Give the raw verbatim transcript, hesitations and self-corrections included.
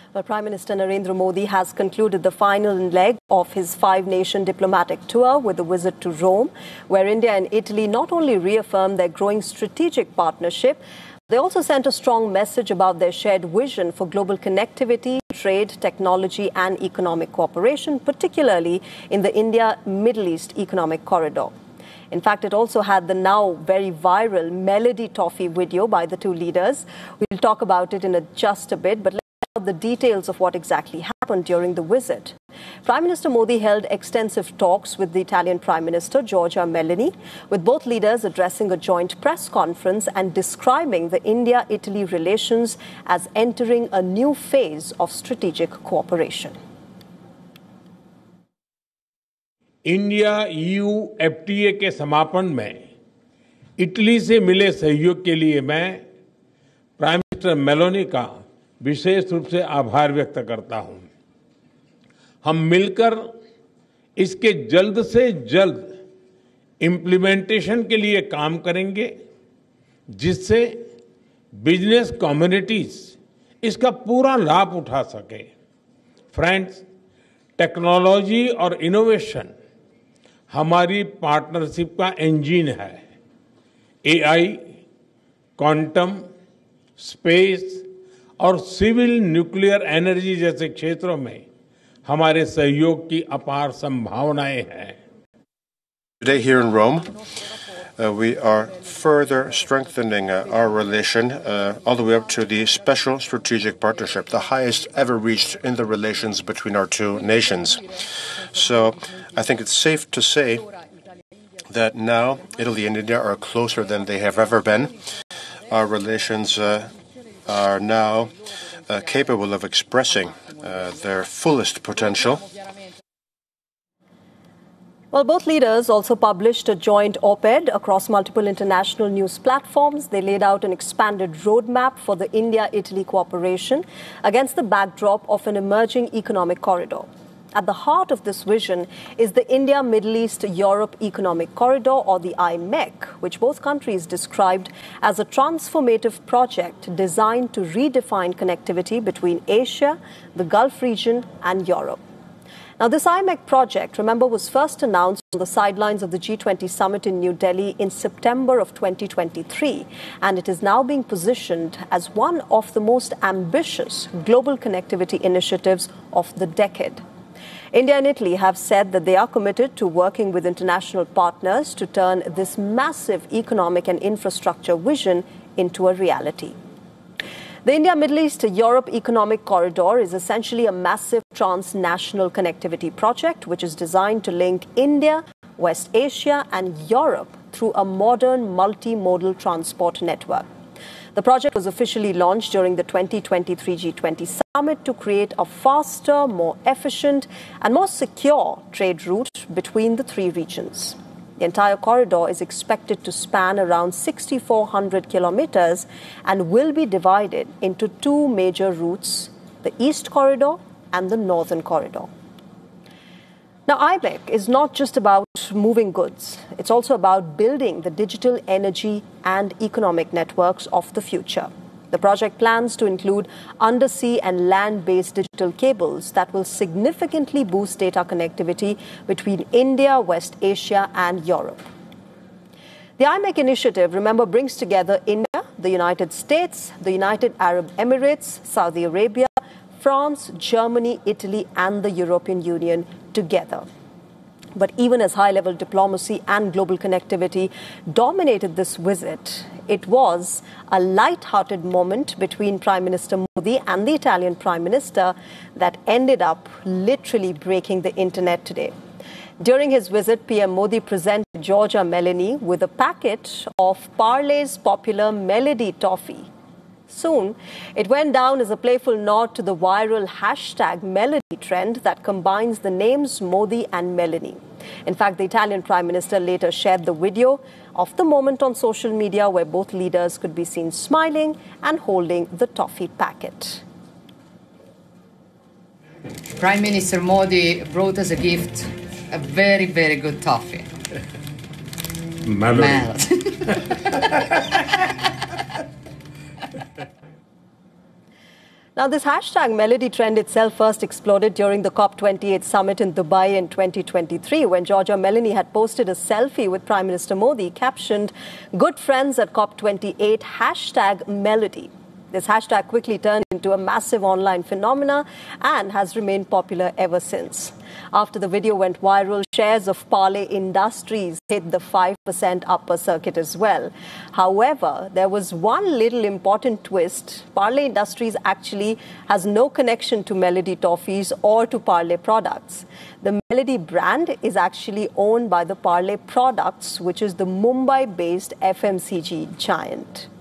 Well, Prime Minister Narendra Modi has concluded the final leg of his five-nation diplomatic tour with a visit to Rome, where India and Italy not only reaffirmed their growing strategic partnership, they also sent a strong message about their shared vision for global connectivity, trade, technology and economic cooperation, particularly in the India-Middle East Economic Corridor. In fact, it also had the now very viral Melody Toffee video by the two leaders. We'll talk about it in a, just a bit, but let's talk about the details of what exactly happened during the visit. Prime Minister Modi held extensive talks with the Italian Prime Minister, Giorgia Meloni, with both leaders addressing a joint press conference and describing the India-Italy relations as entering a new phase of strategic cooperation. India EU FTA के समापन में Italy से मिले सहयोग के लिए मैं prime minister Meloni का विशेष रूप से आभार व्यक्त करता हूं। हम मिलकर इसके जल्द से जल्द इम्प्लीमेंटेशन के लिए काम करेंगे, जिससे बिजनेस कम्युनिटीज इसका पूरा लाभ उठा सके। फ्रेंड्स, टेक्नोलॉजी और इनोवेशन हमारी पार्टनरशिप का इंजन है। एआई, क्वांटम, स्पेस और सिविल न्यूक्लियर एनर्जी जैसे क्षेत्रों में हमारे सहयोग की अपार संभावनाएं हैं। Today here in Rome, uh, we are further strengthening uh, our relation uh, all the way up to the special strategic partnership, the highest ever reached in the relations between our two nations. So I think it's safe to say that now Italy and India are closer than they have ever been. Our relations uh, are now uh, capable of expressing uh, their fullest potential. Well, both leaders also published a joint op-ed across multiple international news platforms. They laid out an expanded roadmap for the India-Italy cooperation against the backdrop of an emerging economic corridor. At the heart of this vision is the India-Middle East-Europe Economic Corridor, or the I M E C, which both countries described as a transformative project designed to redefine connectivity between Asia, the Gulf region and Europe. Now, this I M E C project, remember, was first announced on the sidelines of the G twenty summit in New Delhi in September of twenty twenty-three, and it is now being positioned as one of the most ambitious global connectivity initiatives of the decade. India and Italy have said that they are committed to working with international partners to turn this massive economic and infrastructure vision into a reality. The India-Middle East-Europe Economic Corridor is essentially a massive transnational connectivity project which is designed to link India, West Asia and Europe through a modern multimodal transport network. The project was officially launched during the twenty twenty-three G twenty summit to create a faster, more efficient and more secure trade route between the three regions. The entire corridor is expected to span around six thousand four hundred kilometers and will be divided into two major routes, the East Corridor and the Northern Corridor. Now, I M E C is not just about moving goods. It's also about building the digital energy and economic networks of the future. The project plans to include undersea and land-based digital cables that will significantly boost data connectivity between India, West Asia and Europe. The I M E C initiative, remember, brings together India, the United States, the United Arab Emirates, Saudi Arabia, France, Germany, Italy and the European Union together. But even as high-level diplomacy and global connectivity dominated this visit, it was a light-hearted moment between Prime Minister Modi and the Italian Prime Minister that ended up literally breaking the internet today. During his visit, P M Modi presented Giorgia Meloni with a packet of Parle's popular Melody Toffee. Soon, it went down as a playful nod to the viral hashtag Melody trend that combines the names Modi and Meloni. In fact, the Italian Prime Minister later shared the video of the moment on social media where both leaders could be seen smiling and holding the toffee packet. Prime Minister Modi brought as a gift a very, very good toffee. Melody. Now, this hashtag Melody trend itself first exploded during the COP twenty-eight summit in Dubai in twenty twenty-three, when Giorgia Meloni had posted a selfie with Prime Minister Modi captioned, "Good friends at COP twenty-eight, hashtag Melody." This hashtag quickly turned into a massive online phenomena and has remained popular ever since. After the video went viral, shares of Parle Industries hit the five percent upper circuit as well. However, there was one little important twist. Parle Industries actually has no connection to Melody Toffees or to Parle products. The Melody brand is actually owned by the Parle Products, which is the Mumbai-based F M C G giant.